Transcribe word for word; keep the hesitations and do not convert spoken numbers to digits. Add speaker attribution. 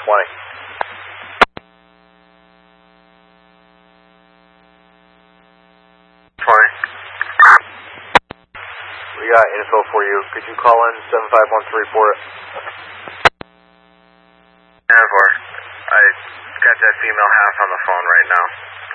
Speaker 1: twenty.
Speaker 2: twenty.
Speaker 1: We got info for you. Could you call in seven five one three for it?
Speaker 2: Yeah, I got that female half on the phone right now.